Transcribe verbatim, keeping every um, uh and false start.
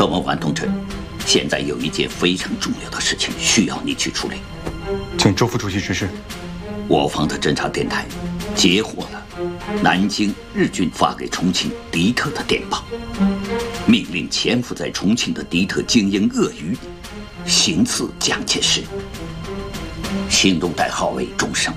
特文环同志，现在有一件非常重要的事情需要你去处理， 请周副主席指示。 我方的侦察电台截获了南京日军发给重庆敌特的电报，命令潜伏在重庆的敌特精英鳄鱼行刺蒋介石，行动代号为“钟声”。